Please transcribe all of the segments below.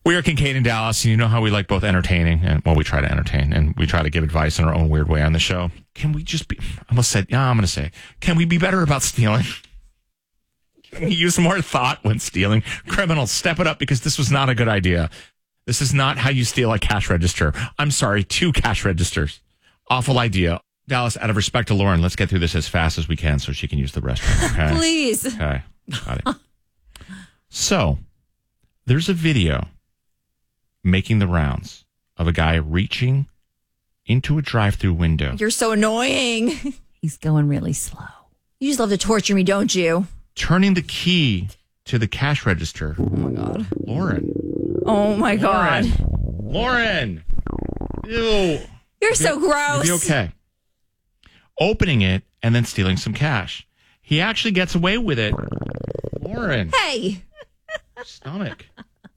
We are Kincaid and Dallas, and you know how we like both entertaining and, well, we try to entertain and we try to give advice in our own weird way on the show. Can we just be, I'm going to say, can we be better about stealing? Can we use more thought when stealing? Criminals, step it up because this was not a good idea. This is not how you steal a cash register. I'm sorry, 2 cash registers. Awful idea. Dallas, out of respect to Lauren, let's get through this as fast as we can so she can use the restroom. Okay? Please. Okay. Got it. So, there's a video making the rounds of a guy reaching into a drive-through window. You're so annoying. He's going really slow. You just love to torture me, don't you? Turning the key to the cash register. Oh, my God. Lauren. Oh, my God. Lauren. Ew. You're so gross. You'll be okay. Opening it and then stealing some cash. He actually gets away with it. Lauren. Hey. Stomach.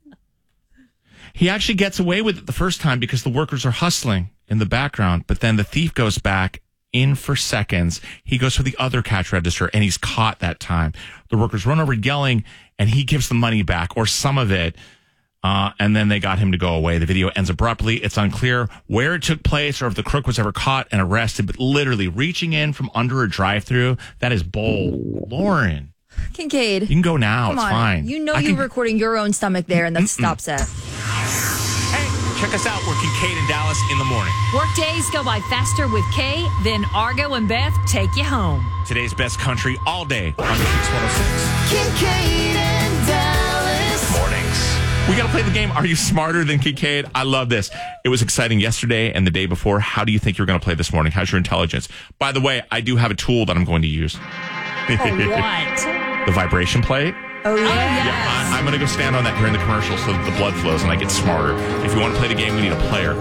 He actually gets away with it the first time because the workers are hustling in the background, but then the thief goes back in for seconds. He goes for the other cash register, and he's caught that time. The workers run over yelling, and he gives the money back, or some of it, and then they got him to go away. The video ends abruptly. It's unclear where it took place or if the crook was ever caught and arrested, but literally reaching in from under a drive-through, that is bold. Lauren. Kincaid. You can go now. Come it's on. fine. You know you're recording your own stomach there, and that stops it. Hey, check us out. We're Kincaid and Dallas in the morning. Work days go by faster with Kay, then Argo and Beth take you home. Today's best country all day on Kicks 106. Kincaid and Dallas. Mornings. We got to play the game. Are you smarter than Kincaid? I love this. It was exciting yesterday and the day before. How do you think you're going to play this morning? How's your intelligence? By the way, I do have a tool that I'm going to use. What? The vibration plate. Oh, yeah. Yeah, I'm going to go stand on that during the commercial so that the blood flows and I get smarter. If you want to play the game, we need a player.